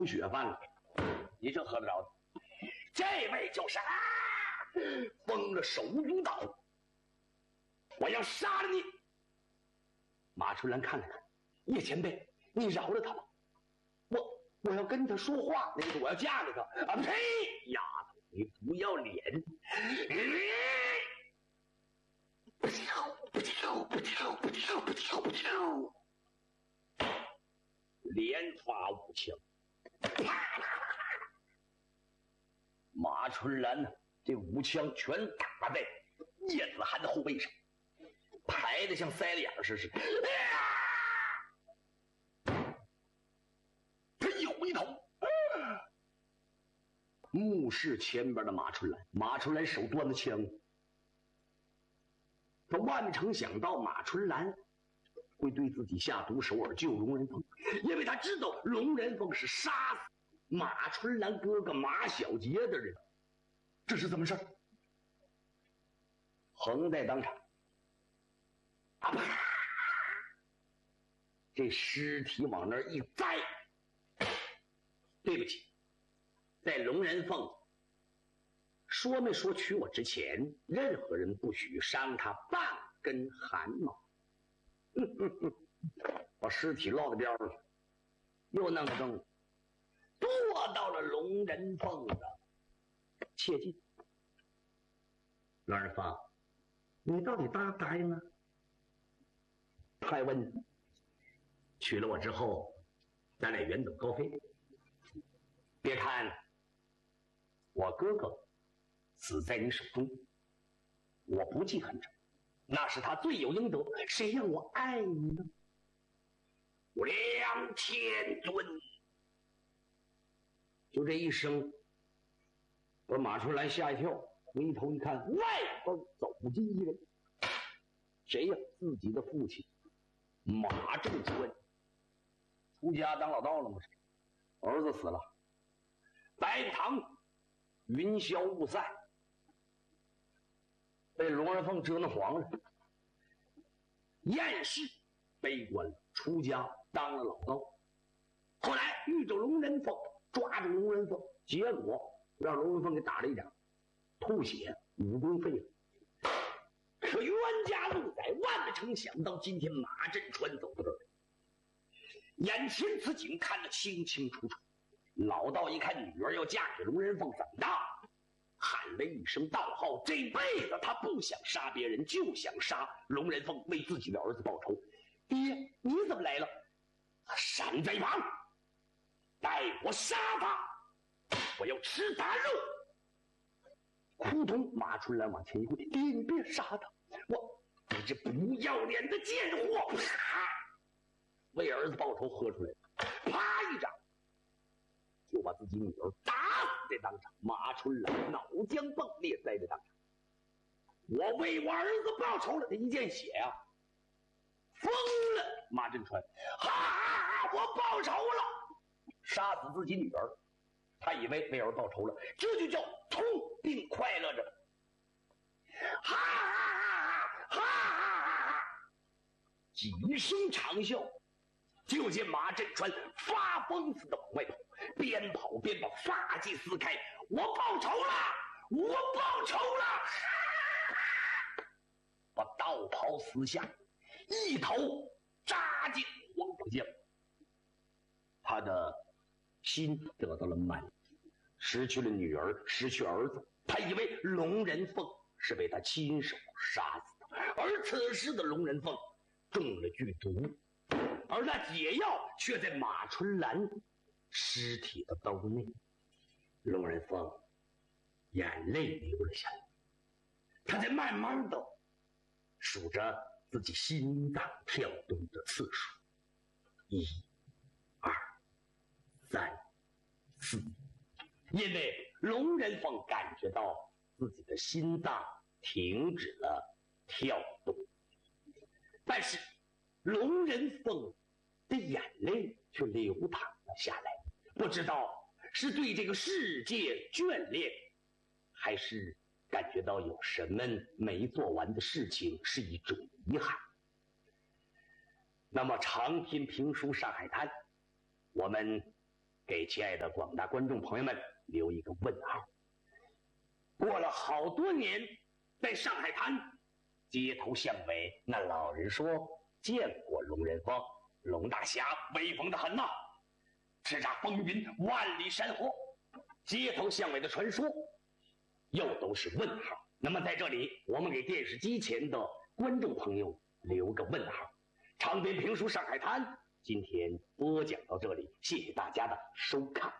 血犯了，你这喝得着的？这位就是疯了手舞刀，我要杀了你！马春兰看了看，叶前辈，你饶了他吧，我要跟他说话，那个我要嫁给他啊！呸！丫头，你不要脸！不跳，连发5枪，马春兰呢，这5枪全打在叶子涵的后背上，排的像塞了眼似的。他有一头，目视前边的马春兰，马春兰手端着枪，他万曾想到马春兰会对自己下毒手而救龙人凤，因为他知道龙人凤是杀死马春兰哥哥马小杰的人。这是怎么事？横在当场，啪！这尸体往那儿一栽。对不起，在龙人凤说没说娶我之前，任何人不许伤他半根汗毛。把尸体落到边上去，又弄个灯，剁到了龙人凤的切记。龙人凤，你到底答不答应啊？还问，娶了我之后，咱俩远走高飞。别看我哥哥死在你手中，我不记恨着，那是他罪有应得，谁让我爱你呢？梁天尊，就这一声，把马春兰吓一跳，回头一看，外边走进一人，谁呀？自己的父亲马正春，出家当老道了吗？儿子死了，白堂云消雾散，被龙人凤折腾黄了，厌世悲观了，出家当了老道。后来遇着龙人凤，抓住龙人凤，结果让龙人凤给打了一掌，吐血，武功废了。可冤家路窄，万不成想到今天马振川走到这儿，眼前此景看得清清楚楚。老道一看女儿要嫁给龙人凤，怎么的？喊了一声道号，这辈子他不想杀别人，就想杀龙人凤，为自己的儿子报仇。爹，你怎么来了？闪在一旁，待我杀他，我要吃他肉。扑通，马春兰往前一跪，爹，你别杀他，你这不要脸的贱货！啪，为儿子报仇喝出来了，啪一掌就把自己女儿打死在当场。马春兰脑浆迸裂，栽在当场。我为我儿子报仇了，他一见血呀，疯了！马振川，我报仇了，杀死自己女儿，他以为为儿报仇了，这就叫痛并快乐着。几声长啸，就见马振川发疯似的往外跑，边跑边把发髻撕开。我报仇了，我报仇了！把道袍撕下，一头扎进黄浦江。他的心得到了满足，失去了女儿，失去儿子，他以为龙人凤是被他亲手杀死的，而此时的龙人凤中了剧毒，而那解药却在马春兰尸体的兜内。龙人凤眼泪流了下来，他在慢慢的数着自己心脏跳动的次数，1、2、3、4，因为龙人凤感觉到自己的心脏停止了跳动。但是龙人凤的眼泪却流淌了下来，不知道是对这个世界眷恋，还是感觉到有什么没做完的事情是一种遗憾。那么长篇评书《上海滩》，我们给亲爱的广大观众朋友们留一个问号。过了好多年，在上海滩街头巷尾，那老人说见过龙人凤，龙大侠威风得很呐，叱咤风云，万里山河。街头巷尾的传说又都是问号。那么在这里，我们给电视机前的观众朋友留个问号。长篇评书《上海滩》今天播讲到这里，谢谢大家的收看。